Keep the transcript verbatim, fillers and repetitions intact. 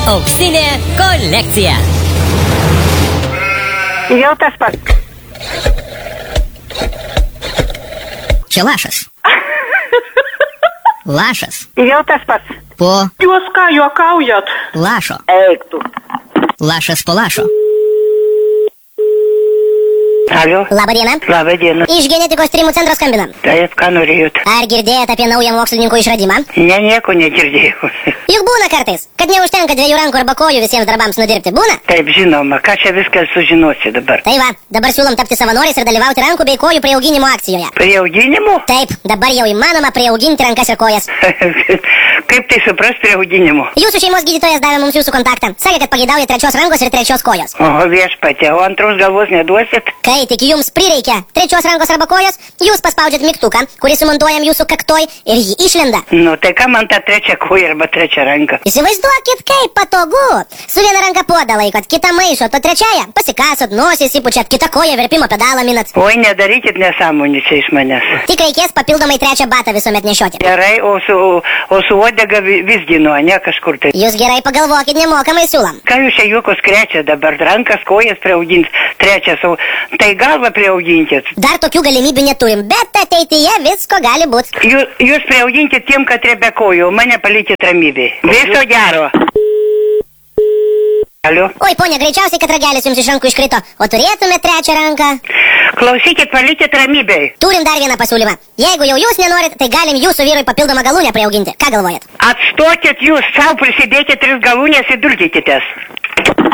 Auksinė kolekcija. Jau tas pats. Čia lašas. Lašas. Jau tas pats. Po Jūs ką juokaujat? lašo. Eik tu. Lašas po lašo. Alio. Labą dieną. Labą dieną. Iš genetikos tyrimų centro skambinam. Taip, ką norėjot? Ar girdėjot apie naują mokslininkų išradimą? Ne, nieko negirdėjau. Juk būna kartais, kad neužtenka dviejų rankų arba kojų visiems darbams nudirbti. Būna? Taip, žinoma, ką čia viską sužinosi dabar? Tai va, dabar siūlom tapti savanoriais ir dalyvauti rankų bei kojų prieauginimo akcijoje. Prie auginimo? Taip, dabar jau įmanoma prieauginti rankas ir kojas. Kaip tai suprast prie auginimo? Jūsų šeimos gydytojas davė mums jūsų kontaktą. Sakė, kad pageidauja trečios rankos ir trečios kojos. O viešpatie, o antros galvos neduosit? Kai tik jums prireikia trečios rankos arba kojos, jūs paspaudžiat mygtuką, kurį sumontuojam jūsų kaktoj ir jį išlenda. Nu, tai ką man ta trečia koja arba trečia ranka? Įsivaizduokit, kaip patogu. Su viena ranka puodą laikot, kitą maišot, o trečiaja pasikasot, nosį įpučiat, kitą koją verpimo pedalą minat. Oi, nedarykit nesąmonių čia iš manęs. Tik reikės papildomai trečią batą visuomet nešioti. Gerai, o su, o su uodega vi- vizginu, ne kažkur tai. Jūs gerai pagalvokit, nemokamai siūlom. Ką jūs čia juokos krečia dabar? Rankas, kojas prieaugins, trečias, o tai galvą prieauginkit. Dar tokių galimybių neturim, bet ateityje visko gali būti. Jūs, jūs prieauginkit tiem, kad be kojų, mane palikit ramybėj. Viso gero. Alio. Oi, ponia, greičiausiai, kad ragelis jums iš rankų iškrito, o turėtume trečią ranką. Klausykit, palikit ramybėj. Turim dar vieną pasiūlymą. Jeigu jau jūs nenorit, tai galim jūsų vyrui papildomą galūnę prieauginti. Ką galvojat? Atstokit jūs, savo prisidėkit tris galūnės ir durkykitės.